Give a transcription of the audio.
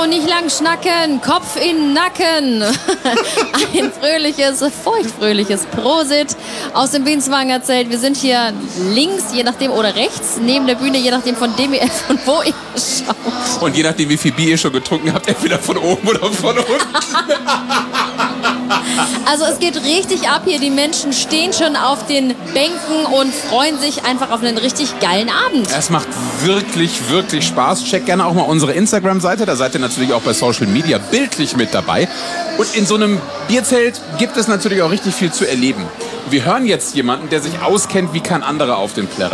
nicht lang schnacken, Kopf in Nacken. Ein fröhliches, feuchtfröhliches Prosit aus dem Bienzwanger Zelt. Wir sind hier links, je nachdem, oder rechts, neben der Bühne, je nachdem von wo ihr schaut. Und je nachdem, wie viel Bier ihr schon getrunken habt, entweder von oben oder von unten. Also es geht richtig ab hier. Die Menschen stehen schon auf den Bänken und freuen sich einfach auf einen richtig geilen Abend. Es macht wirklich, wirklich Spaß. Checkt gerne auch mal unsere Instagram-Seite. Da seid ihr natürlich auch bei Social Media bildlich mit dabei. Und in so einem Bierzelt gibt es natürlich auch richtig viel zu erleben. Wir hören jetzt jemanden, der sich auskennt wie kein anderer auf dem Plärrer.